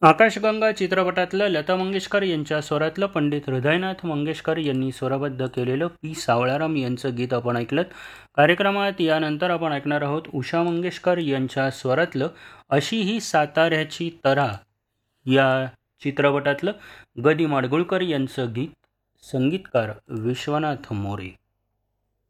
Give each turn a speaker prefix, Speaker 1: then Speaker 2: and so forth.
Speaker 1: आकाशगंगा चित्रपटातलं लता मंगेशकर यांच्या स्वरातलं पंडित हृदयनाथ मंगेशकर यांनी स्वरबद्ध केलेलं पी सावळाराम यांचं गीत आपण ऐकलं. कार्यक्रमात यानंतर आपण ऐकणार आहोत उषा मंगेशकर यांच्या स्वरातलं अशी ही साताऱ्याची तऱ्हा या चित्रपटातलं ग. दी. माडगुळकर यांचं गीत, संगीतकार विश्वनाथ मोरे.